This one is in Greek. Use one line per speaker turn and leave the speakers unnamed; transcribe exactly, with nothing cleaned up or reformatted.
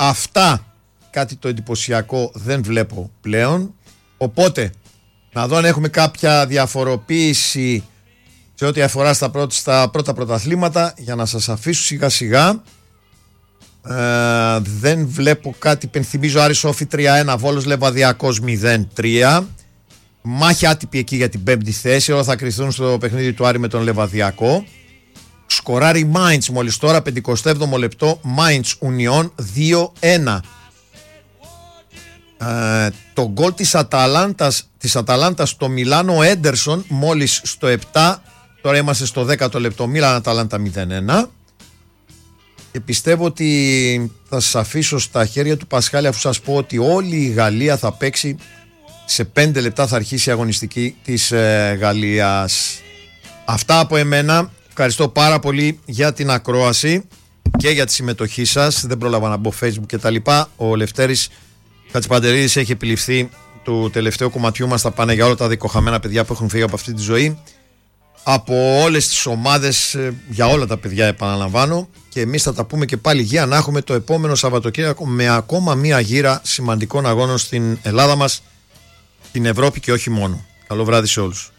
αυτά, κάτι το εντυπωσιακό δεν βλέπω πλέον. Οπότε, να δω αν έχουμε κάποια διαφοροποίηση σε ό,τι αφορά στα πρώτα, στα πρώτα πρωταθλήματα, για να σας αφήσω σιγά σιγά. Ε, δεν βλέπω κάτι. Πενθυμίζω Άρης Σόφι τρία ένα, Βόλος Λεβαδιακός μηδέν τρία. Μάχη άτυπη εκεί για την πέμπτη θέση. Όλα θα κρυθούν στο παιχνίδι του Άρη με τον Λεβαδιακό. Σκοράρει Μάιντς μόλις τώρα, πενηκοστό έβδομο λεπτό, Μάιντς Ουνιόν δύο ένα. Ε, το γκολ της Αταλάντας, της Αταλάντας στο Μιλάνο, Έντερσον μόλις στο επτά. Τώρα είμαστε στο δέκατο λεπτό, Μίλαν Αταλάντα μηδέν ένα. Και πιστεύω ότι θα σας αφήσω στα χέρια του Πασχάλη, αφού σας πω ότι όλη η Γαλλία θα παίξει. Σε πέντε λεπτά θα αρχίσει η αγωνιστική της ε, Γαλλίας. Αυτά από εμένα. Ευχαριστώ πάρα πολύ για την ακρόαση και για τη συμμετοχή σας. Δεν πρόλαβα να μπω Facebook και τα λοιπά. Ο Λευτέρης Χατζηπαντερίδης έχει επιληφθεί του τελευταίου κομματιού μας. Θα πάνε για όλα τα δικοχαμένα παιδιά που έχουν φύγει από αυτή τη ζωή. Από όλες τις ομάδες, για όλα τα παιδιά επαναλαμβάνω. Και εμείς θα τα πούμε και πάλι για να έχουμε το επόμενο Σαββατοκύριακο με ακόμα μία γύρα σημαντικών αγώνων στην Ελλάδα μας, την Ευρώπη και όχι μόνο. Καλό βράδυ σε όλους.